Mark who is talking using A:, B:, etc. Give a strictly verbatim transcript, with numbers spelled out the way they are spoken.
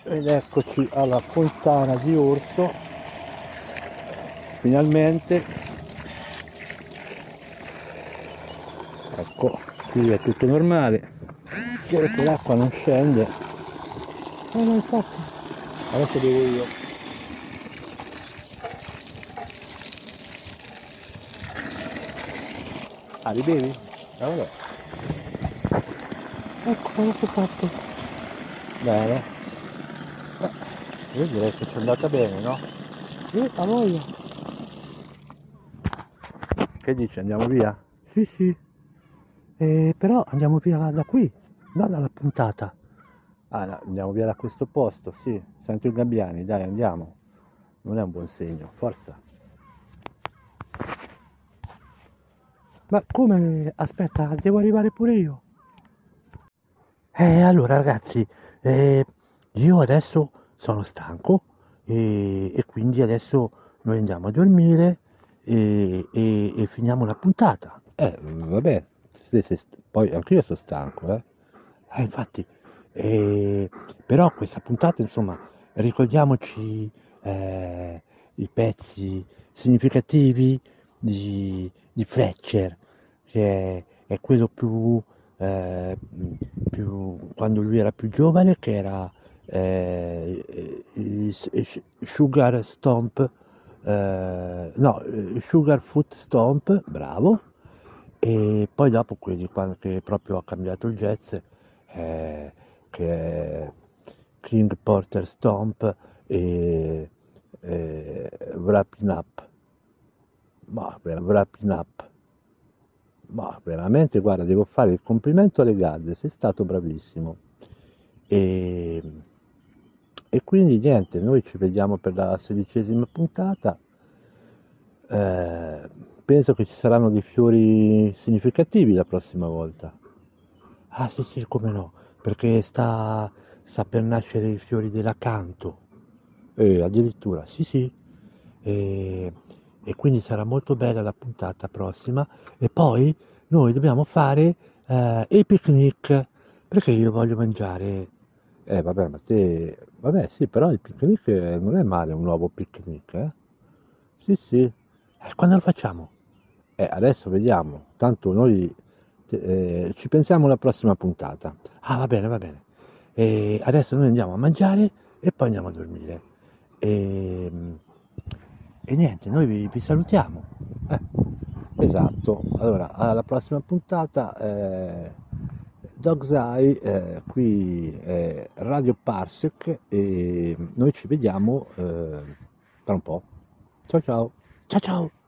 A: Ed eccoci alla fontana di Orso, finalmente. Ecco, qui è tutto normale, solo che l'acqua non scende. No, no, infatti, adesso devo io. Ah, li bevi? Ah, vabbè. Ecco, adesso fatto. Bene. Eh, io direi che ci è andata bene, no? Sì, a voglia. Che dici, andiamo via? Sì, sì. Eh, però andiamo via da qui, non dalla puntata. Ah, no, andiamo via da questo posto, sì. Sento i gabbiani, dai, andiamo. Non è un buon segno, forza. Ma come? Aspetta, devo arrivare pure io. Eh, allora ragazzi, eh, io adesso sono stanco e, e quindi adesso noi andiamo a dormire e, e- e finiamo la puntata. Eh, vabbè, se- se- poi anch'io sono stanco, eh. Eh, infatti, eh, però questa puntata, insomma, ricordiamoci eh, i pezzi significativi di, di Fletcher, che è, è quello più, eh, più, quando lui era più giovane, che era eh, i- i- Sugar Stomp, eh, no, eh, Sugar Foot Stomp, bravo, e poi dopo quelli quando, che proprio ha cambiato il jazz, eh, che è King Porter Stomp e, e Wrapping Up, ma ver- Wrapping Up, ma veramente guarda, devo fare il complimento alle Gadde, sei stato bravissimo. E, e quindi niente, noi ci vediamo per la sedicesima puntata. Eh, penso che ci saranno dei fiori significativi la prossima volta. Ah sì sì, come no, perché sta, sta per nascere i fiori dell'acanto. Eh, addirittura, sì sì. E, e quindi sarà molto bella la puntata prossima. E poi noi dobbiamo fare eh, il picnic, perché io voglio mangiare. Eh vabbè, ma te... Vabbè sì, però il picnic eh, non è male, un nuovo picnic, eh? Sì sì. Eh, quando lo facciamo? Eh, adesso vediamo, tanto noi eh, ci pensiamo alla prossima puntata. Ah, va bene, va bene. E adesso noi andiamo a mangiare e poi andiamo a dormire. E, e niente, noi vi, vi salutiamo. Eh, esatto, allora alla prossima puntata. Eh, Dog's Eye, eh, qui è Radio Parsec e noi ci vediamo eh, tra un po'. Ciao ciao. Ciao ciao.